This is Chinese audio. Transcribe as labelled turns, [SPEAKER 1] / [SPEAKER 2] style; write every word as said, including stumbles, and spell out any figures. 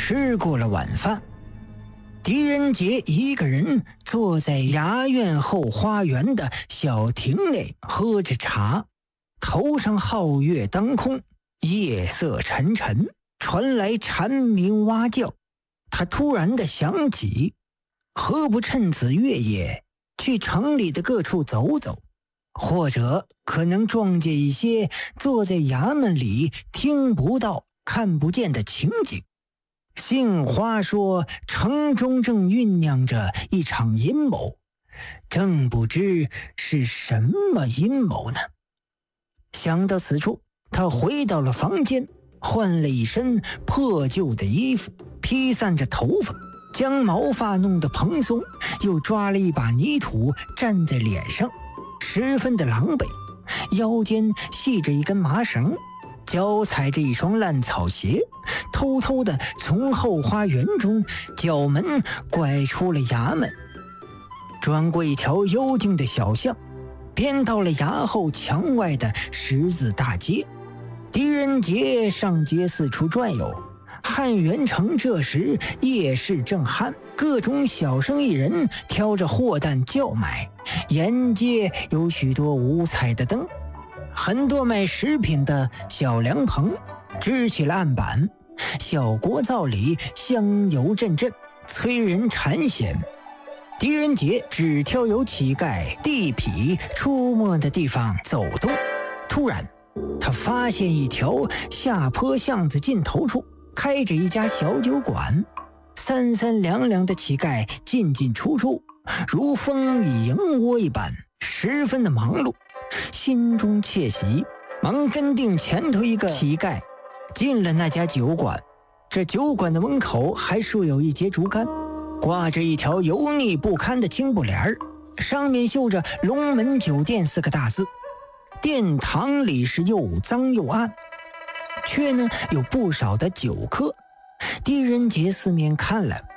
[SPEAKER 1] 吃过了晚饭，狄仁杰一个人坐在衙院后花园的小亭内喝着茶，头上皓月当空，夜色沉沉，传来蝉鸣蛙叫。他突然的想起，何不趁此月夜去城里的各处走走，或者可能撞见一些坐在衙门里听不到看不见的情景。杏花说城中正酝酿着一场阴谋，正不知是什么阴谋呢。想到此处，他回到了房间，换了一身破旧的衣服，披散着头发，将毛发弄得蓬松，又抓了一把泥土蘸在脸上，十分的狼狈。腰间系着一根麻绳，脚踩着一双烂草鞋，偷偷地从后花园中角门拐出了衙门，转过一条幽静的小巷，便到了衙后墙外的十字大街。狄仁杰上街四处转悠，汉元城这时夜市正酣，各种小生意人挑着货担叫卖，沿街有许多五彩的灯，很多卖食品的小凉棚支起了案板，小锅灶里香油阵阵，催人馋涎。狄仁杰只挑有乞丐地痞出没的地方走动。突然他发现一条下坡巷子尽头处开着一家小酒馆，三三两两的乞丐进进出出，如风雨迎窝一般，十分的忙碌。心中窃喜，忙跟定前头一个乞丐进了那家酒馆。这酒馆的门口还竖有一截竹竿，挂着一条油腻不堪的青布帘，上面绣着龙门酒店四个大字。殿堂里是又脏又暗，却呢有不少的酒客。狄仁杰四面看来，